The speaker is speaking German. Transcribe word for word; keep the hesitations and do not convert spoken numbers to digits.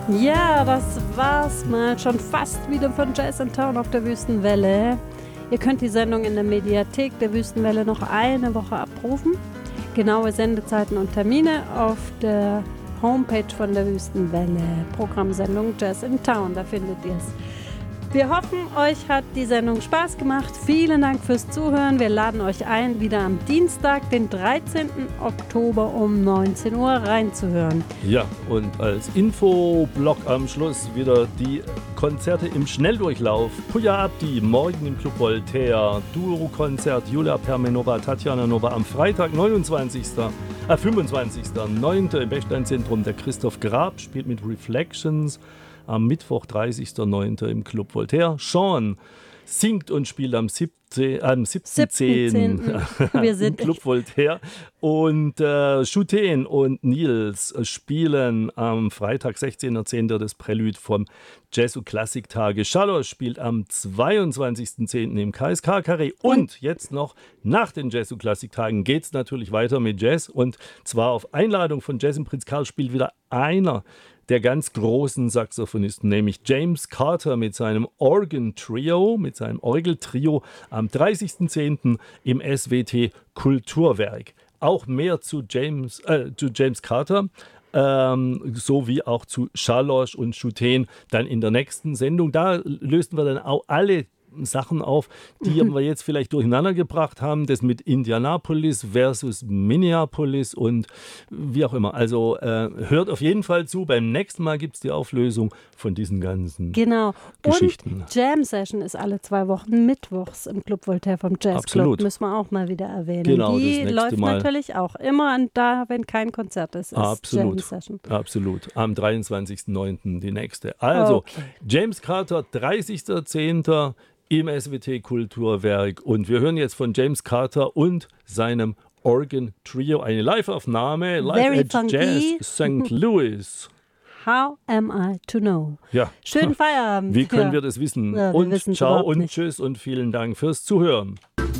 Ja, das war's mal schon fast wieder von Jazz in Town auf der Wüstenwelle. Ihr könnt die Sendung in der Mediathek der Wüstenwelle noch eine Woche abrufen. Genaue Sendezeiten und Termine auf der Homepage von der Wüstenwelle. Programmsendung Jazz in Town, da findet ihr es. Wir hoffen, euch hat die Sendung Spaß gemacht. Vielen Dank fürs Zuhören. Wir laden euch ein, wieder am Dienstag, den dreizehnten Oktober um neunzehn Uhr reinzuhören. Ja, und als Infoblock am Schluss wieder die Konzerte im Schnelldurchlauf. Puja Abdi, morgen im Club Voltaire. Duo-Konzert Julia Permenova, Tatjana Nova am Freitag, neunundzwanzigsten Äh, fünfundzwanzigsten neunten im Bechsteinzentrum. Der Christoph Grab spielt mit Reflections. Am Mittwoch, dreißigsten neunten im Club Voltaire. Sean singt und spielt am siebzehnten Am siebten zehnten Wir sind im Club Voltaire. Und äh, Shuten und Nils spielen am Freitag, sechzehnten zehnten das Prälude vom Jazz- und Klassiktage. Schalosch spielt am zweiundzwanzigsten zehnten im K S K-Carré. Und jetzt noch nach den Jazz- und Klassiktagen geht es natürlich weiter mit Jazz. Und zwar auf Einladung von Jazz im Prinz Karl spielt wieder einer der ganz großen Saxophonisten, nämlich James Carter mit seinem Organ-Trio, mit seinem Orgeltrio am dreißigsten zehnten im S W T Kulturwerk. Auch mehr zu James, äh, zu James Carter, ähm, sowie auch zu Schalosch und Shuten dann in der nächsten Sendung. Da lösten wir dann auch alle Sachen auf, die wir jetzt vielleicht durcheinander gebracht haben. Das mit Indianapolis versus Minneapolis und wie auch immer. Also äh, hört auf jeden Fall zu. Beim nächsten Mal gibt es die Auflösung von diesen ganzen genau. Geschichten. Und Jam Session ist alle zwei Wochen mittwochs im Club Voltaire vom Jazz Absolut. Club. Müssen wir auch mal wieder erwähnen. Genau, die das nächste läuft Mal. natürlich auch immer an da, wenn kein Konzert ist. ist Absolut. Jam Session. Absolut. Am dreiundzwanzigsten neunten die nächste. Also, Okay. James Carter, dreißigsten zehnten im S W T Kulturwerk. Und wir hören jetzt von James Carter und seinem Organ Trio eine Live-Aufnahme, live Very at funky. Jazz Sankt Louis. How am I to know? Ja. Schönen Feierabend. Wie können Ja. wir das wissen? Ja, wir und wissen's ciao überhaupt und nicht. tschüss und vielen Dank fürs Zuhören.